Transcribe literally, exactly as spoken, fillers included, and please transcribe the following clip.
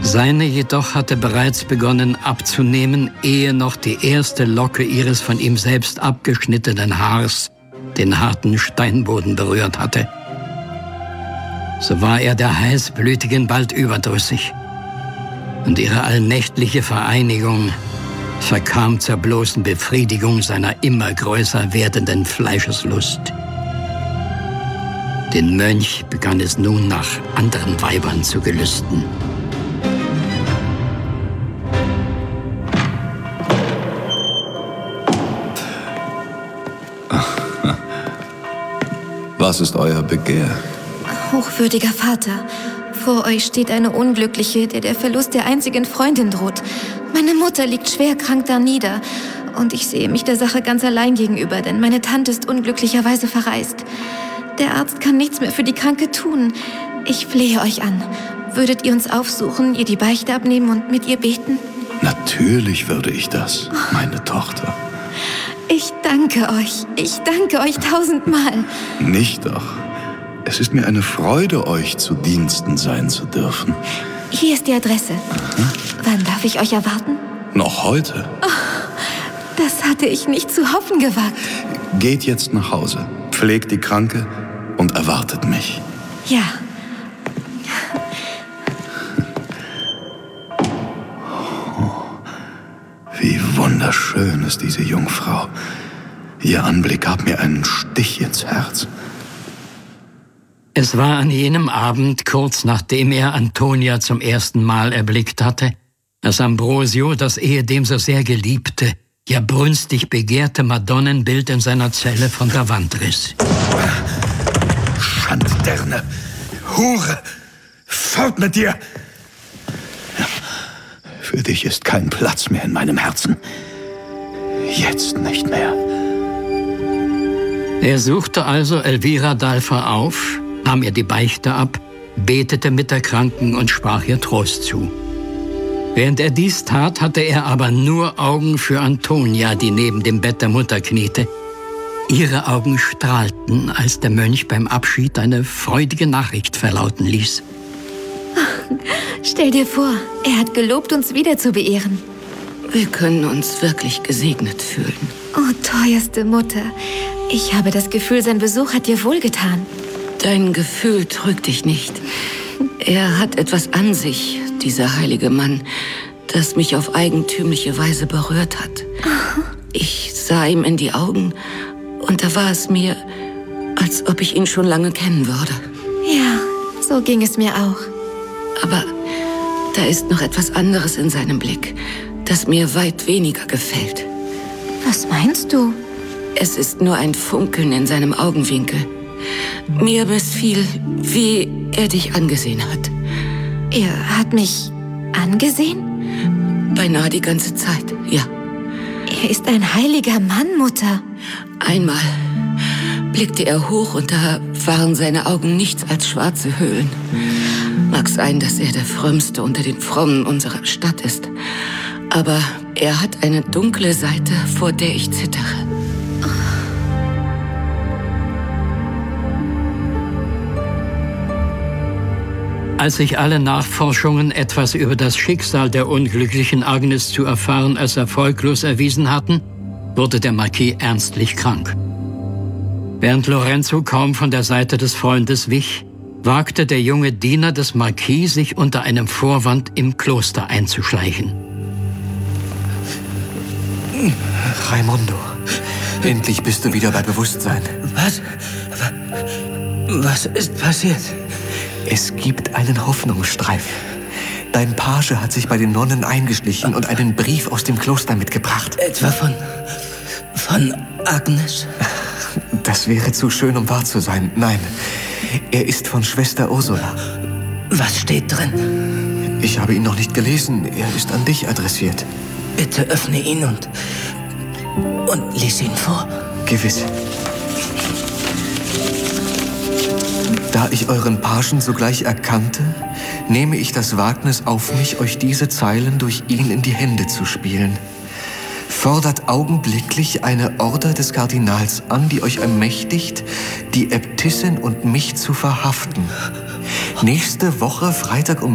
Seine jedoch hatte bereits begonnen abzunehmen, ehe noch die erste Locke ihres von ihm selbst abgeschnittenen Haars den harten Steinboden berührt hatte. So war er der Heißblütigen bald überdrüssig, und ihre allnächtliche Vereinigung verkam zur bloßen Befriedigung seiner immer größer werdenden Fleischeslust. Den Mönch begann es nun nach anderen Weibern zu gelüsten. Was ist euer Begehr? Hochwürdiger Vater, vor euch steht eine Unglückliche, der der Verlust der einzigen Freundin droht. Meine Mutter liegt schwer krank da nieder und ich sehe mich der Sache ganz allein gegenüber, denn meine Tante ist unglücklicherweise verreist. Der Arzt kann nichts mehr für die Kranke tun. Ich flehe euch an. Würdet ihr uns aufsuchen, ihr die Beichte abnehmen und mit ihr beten? Natürlich würde ich das, meine Tochter. Ich danke euch. Ich danke euch tausendmal. Nicht doch. Es ist mir eine Freude, euch zu Diensten sein zu dürfen. Hier ist die Adresse. Aha. Wann darf ich euch erwarten? Noch heute. Oh, das hatte ich nicht zu hoffen gewagt. Geht jetzt nach Hause, pflegt die Kranke und erwartet mich. Ja. Wie wunderschön ist diese Jungfrau. Ihr Anblick gab mir einen Stich ins Herz. Es war an jenem Abend, kurz nachdem er Antonia zum ersten Mal erblickt hatte, dass Ambrosio das ehedem so sehr geliebte, ja brünstig begehrte Madonnenbild in seiner Zelle von der Wand riss. Schanddirne! Hure! Fort mit dir! Für dich ist kein Platz mehr in meinem Herzen. Jetzt nicht mehr. Er suchte also Elvira Dalfa auf, nahm ihr die Beichte ab, betete mit der Kranken und sprach ihr Trost zu. Während er dies tat, hatte er aber nur Augen für Antonia, die neben dem Bett der Mutter kniete. Ihre Augen strahlten, als der Mönch beim Abschied eine freudige Nachricht verlauten ließ. Stell dir vor, er hat gelobt, uns wieder zu beehren. Wir können uns wirklich gesegnet fühlen. Oh, teuerste Mutter, ich habe das Gefühl, sein Besuch hat dir wohlgetan. Dein Gefühl trügt dich nicht. Er hat etwas an sich, dieser heilige Mann, das mich auf eigentümliche Weise berührt hat. Oh. Ich sah ihm in die Augen und da war es mir, als ob ich ihn schon lange kennen würde. Ja, so ging es mir auch. Aber da ist noch etwas anderes in seinem Blick, das mir weit weniger gefällt. Was meinst du? Es ist nur ein Funkeln in seinem Augenwinkel. Mir missfiel, wie er dich angesehen hat. Er hat mich angesehen? Beinahe die ganze Zeit, ja. Er ist ein heiliger Mann, Mutter. Einmal blickte er hoch und da waren seine Augen nichts als schwarze Höhlen. Mag sein, dass er der Frömmste unter den Frommen unserer Stadt ist. Aber er hat eine dunkle Seite, vor der ich zittere. Als sich alle Nachforschungen, etwas über das Schicksal der unglücklichen Agnes zu erfahren, als erfolglos erwiesen hatten, wurde der Marquis ernstlich krank. Während Lorenzo kaum von der Seite des Freundes wich, wagte der junge Diener des Marquis, sich unter einem Vorwand im Kloster einzuschleichen. Raimondo, endlich bist du wieder bei Bewusstsein. Was? Was ist passiert? Es gibt einen Hoffnungsstreif. Dein Page hat sich bei den Nonnen eingeschlichen und einen Brief aus dem Kloster mitgebracht. Etwa von... von Agnes? Das wäre zu schön, um wahr zu sein. Nein, er ist von Schwester Ursula. Was steht drin? Ich habe ihn noch nicht gelesen. Er ist an dich adressiert. Bitte öffne ihn und... und lies ihn vor. Gewiss. Da ich euren Pagen sogleich erkannte, nehme ich das Wagnis auf mich, euch diese Zeilen durch ihn in die Hände zu spielen. Fordert augenblicklich eine Order des Kardinals an, die euch ermächtigt, die Äbtissin und mich zu verhaften. Nächste Woche, Freitag um